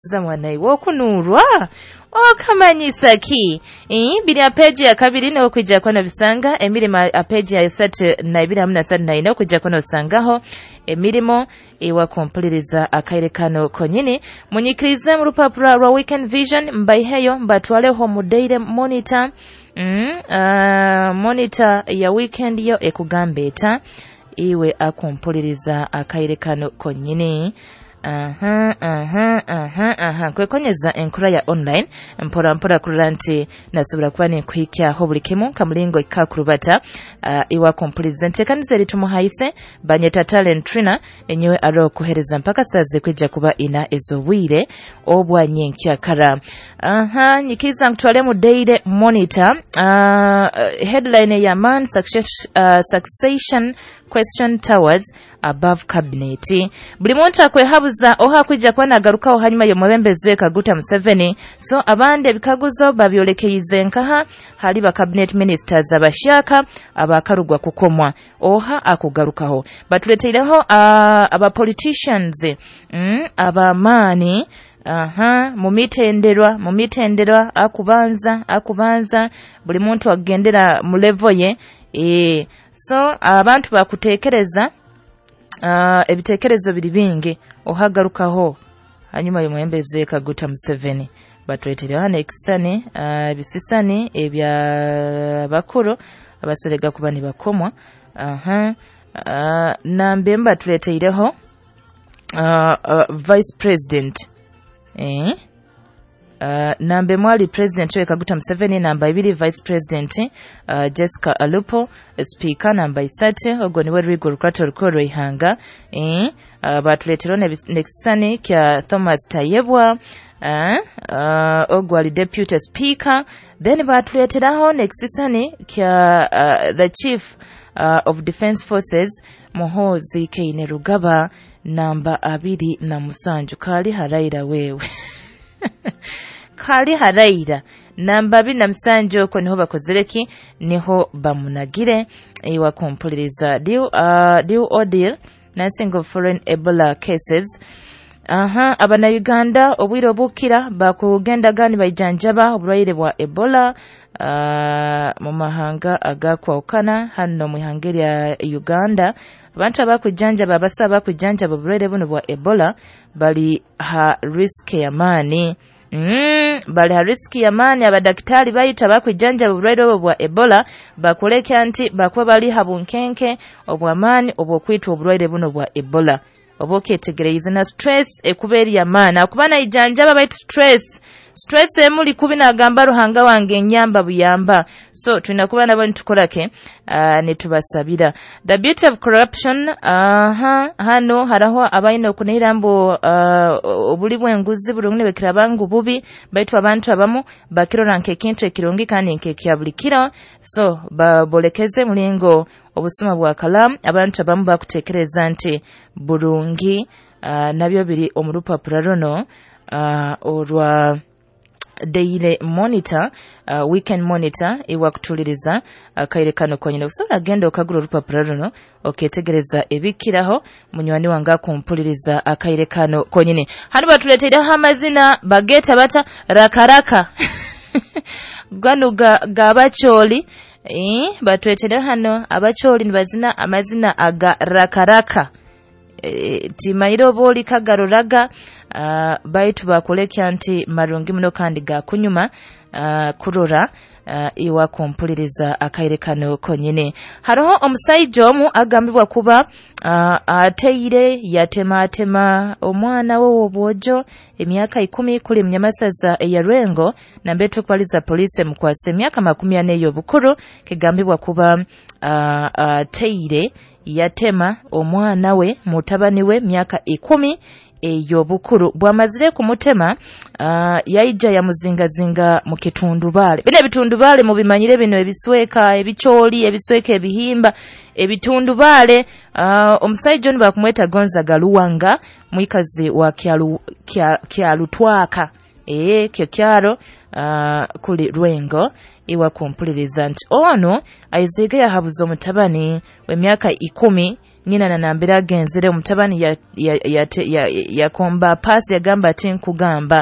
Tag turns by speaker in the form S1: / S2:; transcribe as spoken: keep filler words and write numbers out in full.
S1: zamwana iwo kunurwa okamanyisa ki eh biri apeji ya kabiri no kujja kwana bisanga emirimo apeji ya esatu na ibiri hamuna satu na ino kujja kwana usangaho emirimo ewa kompuliriza akairekano konyini munyikirize mu rupapura rwa Weekend Vision mbaiheyo mbatwaleho mu daily monitor mm, uh, monitor ya weekend yo ekugambeta iwe akompuliriza akairekano konyini. Aha, aha, aha, aha. Kwe konyeza enkura ya online mpora mpora kuranti nasobora kuba nenkwikyaho buli kimu kamulingo ikakurubata uh, iwa kompuliza ntekaniza litumuhaise banyeta talent trainer enyewe alo kuhereza mpaka saze kwijja kuba ina ezowire obwa nyenkya kara. Aha, nyikiza ntwale mu daily monitor uh, headline ya man success, uh, succession question towers above cabinet. Buli muntu akwehabuza oha kwijja kwana garukaho hanyuma yo mwebembezwe Kaguta Museveni so abande bikaguzo babyolekeyize nkaha hali ba cabinet ministers abashaka abakarugwa kukomwa oha akugarukaho batuleteireho uh, aba politicians mm, abamani aha mu mitenderwa mu mitenderwa akubanza akubanza buli muntu agendera mu level ye e so abantu bakutekereza uh, ebitekerezo biri bingi ohagarukaho hanyuma y'omwembeze Kaguta Museveni batwetere hane ekisani uh, bisisani ebya bakuru abaserega kubani bakomwa aha uh, nambe mbatwetereho uh, uh, vice president eh Uh, nambe mwali president we Kaguta Museveni namba ibiri vice president uh, Jessica Alupo speaker namba isatu ogoni werugo rukrato rukoro ihanga eh uh, batuletero nexisani kya Thomas Tayebwa uh, uh, ogwali deputy speaker then batuleteraho nexisani kya uh, the chief uh, of defense forces Muhoozi Kainerugaba namba abiri na musanju kali haraira wewe kali haraira namba abiri na musanju ko niho bakozereki niho bamunagire ewa kompuliriza deal uh, deal order nursing of foreign Ebola cases. Aha abana Uganda obwiro bukira bakugenda gani bajanjaba obulwaire bwa Ebola uh, mu mahanga agakwawukana hano mu ihangeri ya Uganda abantu abakujanja babasaba kujanja obulwaire buno bwa Ebola bali ha risk ya mani Mm, bali ha riski ya mani abadaktari bayita bakujanja obulwaire obwo bwa Ebola bakoleka nti bakwa bali habunkenke obwa mani obwo kwitwa obulwaire buno bwa Ebola oboketegereza na stress ekuberi ya mani akubana ijanja babayita stress stress emuli kubina agamba ruhanga wange nyamba buyamba so tunakuba nabo tukolake uh, netubasabira the beauty of corruption aha uh, hano haraho abayino okunira mbo uh, obuli bwenguzi bulungine bekirabangu bubi baitu abantu abamu bakirora nke kintu ekirongi kandi nke kyabulikira so babolekeze mulingo obusuma bwa kalamu abantu abamu bakutekereza nti bulungi uh, nabyo biri omurupapura runo uh, olwa daily monitor uh, weekend monitor iwa kutuliriza akairekano uh, konyine usobola agenda okagula olupapula runo oketegereza ebikiraho munywani wanga kumpuliriza akairekano konyine hano batuleteireho amazina bageta bata rakaraka gano ga, ga abacholi eh batwetere hano abacholi nibazina amazina aga rakaraka e, timairo boli kagarolaga uh, baitu bakolekya nti marungi muno kandi ga kunyuma uh, kurora uh, iwa kompuliriza akairekano konyine haroho omusaijo omu agambibwa kuba uh, ateire yatematema omwana wo obwojo emyaka ikumi kuli mnyamasaza ya Rwengo na mbetu kwaliza polisi mkwase emyaka makumi ane y'obukuru kigambibwa kuba uh, uh, teire yatema omwana we mutabani we myaka ikumi ey'obukuru bwamazire kumutema uh, yaija ya muzinga zinga mu kitundubale bine bitundubale mu bimanyire bino ebisweka ebicholi ebisweka ebihimba ebitundubale uh, omusaijo niba kumweta Gonzaga Luwanga mwikazi wa kyalu kya, kyalutwaka eh kyo kyaro uh, kuli Rwengo iwa kumpuliriza nti ono aizege yahabuza omutabani we myaka ikumi nyina na nambira agenzere omutabani yakomba ya, ya, ya, ya paasi yagamba ati nkugamba